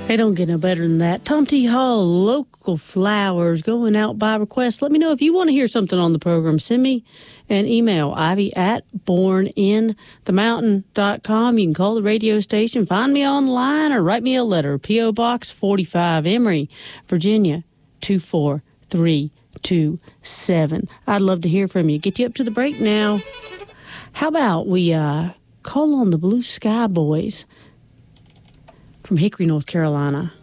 They don't get no better than that. Tom T. Hall, local flowers, going out by request. Let me know if you want to hear something on the program. Send me an email, ivy@borninthemountain.com. You can call the radio station, find me online, or write me a letter. P.O. Box 45, Emory, Virginia, 24327. I'd love to hear from you. Get you up to the break now. How about we call on the Blue Sky Boys from Hickory, North Carolina.